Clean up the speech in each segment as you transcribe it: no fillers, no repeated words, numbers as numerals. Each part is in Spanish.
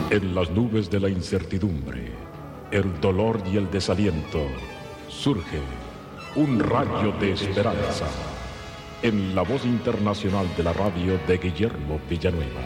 En las nubes de la incertidumbre, el dolor y el desaliento, surge un rayo de esperanza en la voz internacional de la radio de Guillermo Villanueva.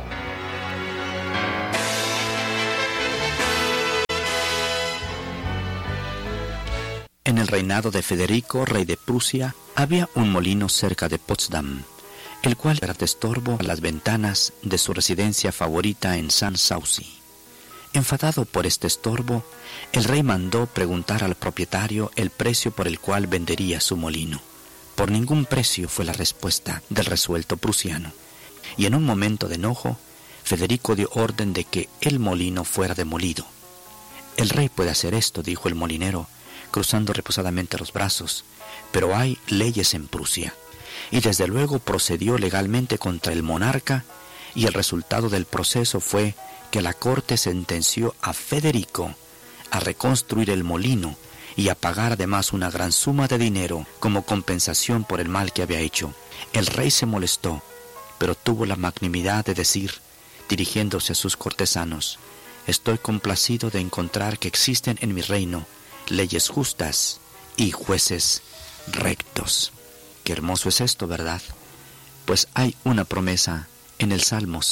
En el reinado de Federico, rey de Prusia, había un molino cerca de Potsdam, el cual era de estorbo a las ventanas de su residencia favorita en Sanssouci. Enfadado por este estorbo, el rey mandó preguntar al propietario el precio por el cual vendería su molino. Por ningún precio fue la respuesta del resuelto prusiano, y en un momento de enojo, Federico dio orden de que el molino fuera demolido. «El rey puede hacer esto», dijo el molinero, cruzando reposadamente los brazos, «pero hay leyes en Prusia». Y desde luego procedió legalmente contra el monarca, y el resultado del proceso fue que la corte sentenció a Federico a reconstruir el molino y a pagar además una gran suma de dinero como compensación por el mal que había hecho. El rey se molestó, pero tuvo la magnanimidad de decir, dirigiéndose a sus cortesanos, «Estoy complacido de encontrar que existen en mi reino leyes justas y jueces rectos». Qué hermoso es esto, ¿verdad? Pues hay una promesa en el Salmo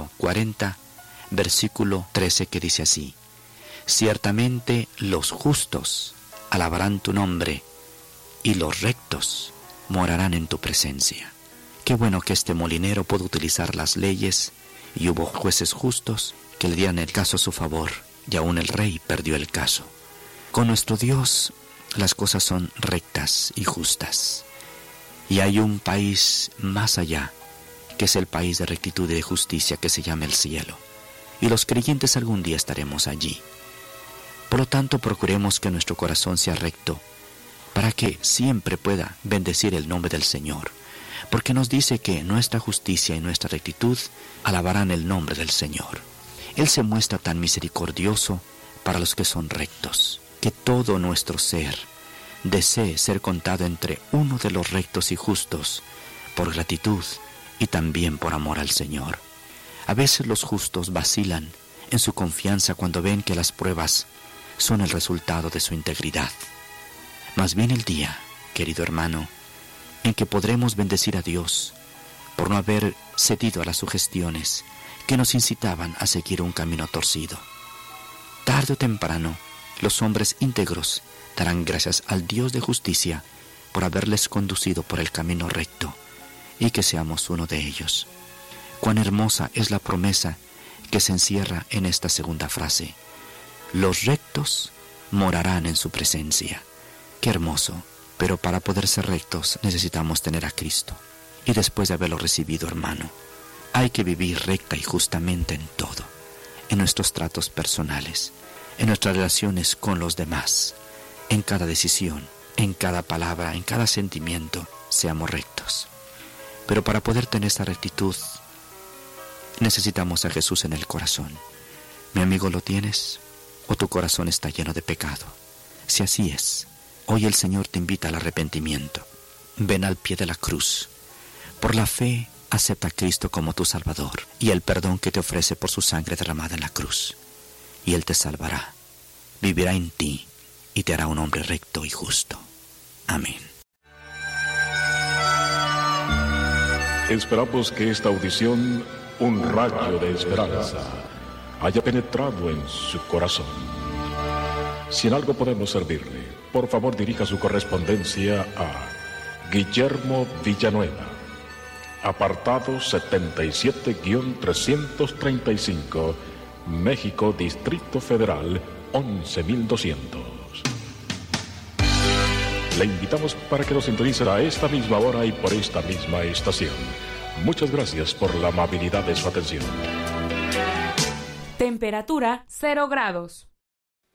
140, versículo 13, que dice así: «Ciertamente los justos alabarán tu nombre, y los rectos morarán en tu presencia». Qué bueno que este molinero pudo utilizar las leyes, y hubo jueces justos que le dieran el caso a su favor, y aún el rey perdió el caso. Con nuestro Dios las cosas son rectas y justas. Y hay un país más allá, que es el país de rectitud y de justicia, que se llama el cielo. Y los creyentes algún día estaremos allí. Por lo tanto, procuremos que nuestro corazón sea recto, para que siempre pueda bendecir el nombre del Señor. Porque nos dice que nuestra justicia y nuestra rectitud alabarán el nombre del Señor. Él se muestra tan misericordioso para los que son rectos, que todo nuestro ser desee ser contado entre uno de los rectos y justos, por gratitud y también por amor al Señor. A veces los justos vacilan en su confianza cuando ven que las pruebas son el resultado de su integridad. Mas viene el día, querido hermano, en que podremos bendecir a Dios por no haber cedido a las sugestiones que nos incitaban a seguir un camino torcido. Tarde o temprano, los hombres íntegros darán gracias al Dios de justicia por haberles conducido por el camino recto, y que seamos uno de ellos. Cuán hermosa es la promesa que se encierra en esta segunda frase: los rectos morarán en su presencia. Qué hermoso, pero para poder ser rectos necesitamos tener a Cristo. Y después de haberlo recibido, hermano, hay que vivir recta y justamente en todo, en nuestros tratos personales, en nuestras relaciones con los demás, en cada decisión, en cada palabra, en cada sentimiento, seamos rectos. Pero para poder tener esta rectitud, necesitamos a Jesús en el corazón. Mi amigo, ¿lo tienes? ¿O tu corazón está lleno de pecado? Si así es, hoy el Señor te invita al arrepentimiento. Ven al pie de la cruz. Por la fe, acepta a Cristo como tu Salvador y el perdón que te ofrece por su sangre derramada en la cruz. Y Él te salvará, vivirá en ti y te hará un hombre recto y justo. Amén. Esperamos que esta audición, un rayo de esperanza, haya penetrado en su corazón. Si en algo podemos servirle, por favor dirija su correspondencia a Guillermo Villanueva, apartado 77-335, México, Distrito Federal, 11,200. Le invitamos para que nos sintonice a esta misma hora y por esta misma estación. Muchas gracias por la amabilidad de su atención. Temperatura 0 grados.